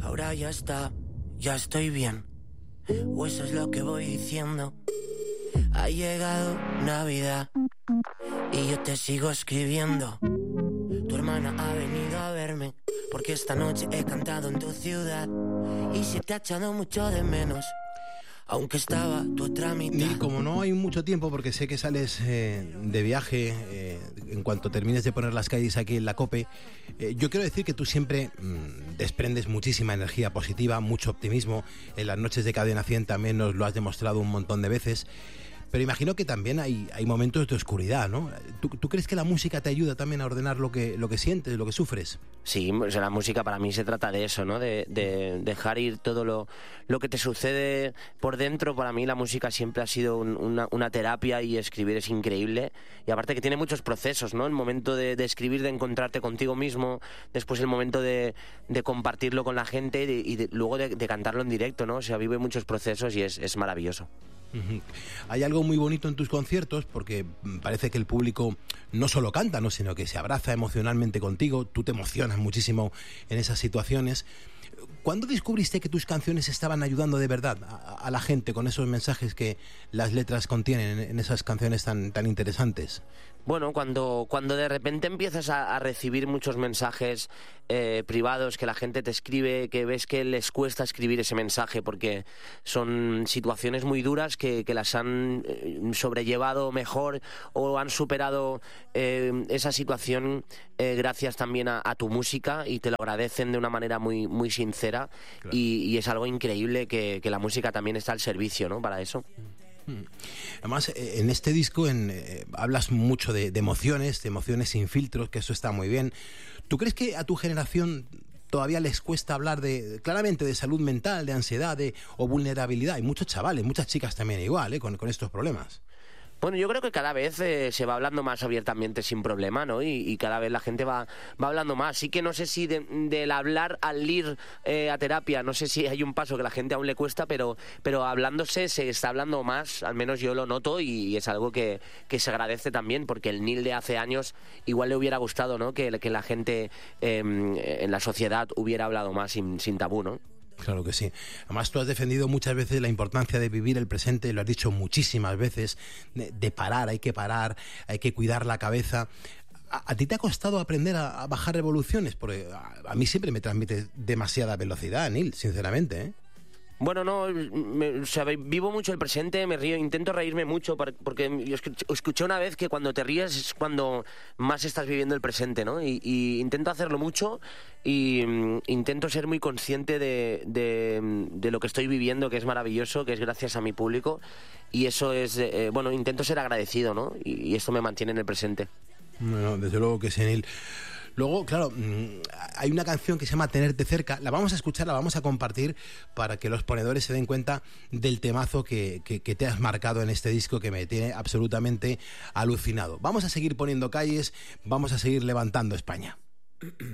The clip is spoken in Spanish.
ahora ya está, ya estoy bien. O eso es lo que voy diciendo. Ha llegado Navidad y yo te sigo escribiendo. Tu hermana ha venido a verme porque esta noche he cantado en tu ciudad y se te ha echado mucho de menos, aunque estaba tu otra mitad. Neil, como no hay mucho tiempo, porque sé que sales de viaje en cuanto termines de poner las calles aquí en la COPE, yo quiero decir que tú siempre desprendes muchísima energía positiva, mucho optimismo. En las noches de Cadena 100 también nos lo has demostrado un montón de veces. Pero imagino que también hay momentos de oscuridad, ¿no? ¿Tú crees que la música te ayuda también a ordenar lo que sientes, lo que sufres? Sí, o sea, la música para mí se trata de eso, ¿no? De dejar ir todo lo que te sucede por dentro. Para mí la música siempre ha sido una terapia, y escribir es increíble. Y aparte que tiene muchos procesos, ¿no? El momento de escribir, de encontrarte contigo mismo, después el momento de compartirlo con la gente y luego de cantarlo en directo, ¿no? O sea, vive muchos procesos y es maravilloso. Hay algo muy bonito en tus conciertos, porque parece que el público no solo canta, ¿no?, sino que se abraza emocionalmente contigo. Tú te emocionas muchísimo en esas situaciones. ¿Cuándo descubriste que tus canciones estaban ayudando de verdad a la gente con esos mensajes que las letras contienen en esas canciones tan interesantes? Bueno, cuando de repente empiezas a recibir muchos mensajes privados, que la gente te escribe, que ves que les cuesta escribir ese mensaje porque son situaciones muy duras que las han sobrellevado mejor o han superado esa situación gracias también a tu música, y te lo agradecen de una manera muy, muy sincera. Claro. Y es algo increíble que la música también está al servicio, ¿no?, para eso. Además, en este disco hablas mucho de emociones sin filtros, que eso está muy bien. ¿Tú crees que a tu generación todavía les cuesta hablar claramente de salud mental, de ansiedad o vulnerabilidad? Hay muchos chavales, muchas chicas también igual, con estos problemas. Bueno, yo creo que cada vez se va hablando más abiertamente sin problema, ¿no? Y cada vez la gente va hablando más. Sí que no sé si del hablar al ir a terapia, no sé si hay un paso que la gente aún le cuesta, pero hablándose se está hablando más, al menos yo lo noto, y es algo que se agradece también, porque el Neil de hace años igual le hubiera gustado, ¿no?, que la gente en la sociedad hubiera hablado más sin tabú, ¿no? Claro que sí. Además, tú has defendido muchas veces la importancia de vivir el presente, lo has dicho muchísimas veces, de parar, hay que cuidar la cabeza. ¿A ti te ha costado aprender a bajar revoluciones? Porque a mí siempre me transmite demasiada velocidad, Neil, sinceramente, ¿eh? Bueno, no, o sea, vivo mucho el presente, me río, intento reírme mucho, porque yo escuché una vez que cuando te ríes es cuando más estás viviendo el presente, ¿no? Y intento hacerlo mucho, y intento ser muy consciente de lo que estoy viviendo, que es maravilloso, que es gracias a mi público, y eso es, bueno, intento ser agradecido, ¿no? Y esto me mantiene en el presente. Bueno, desde luego que sí, Neil. Luego, claro, hay una canción que se llama Tenerte cerca. La vamos a escuchar, la vamos a compartir para que los ponedores se den cuenta del temazo que te has marcado en este disco, que me tiene absolutamente alucinado. Vamos a seguir poniendo calles, vamos a seguir levantando España.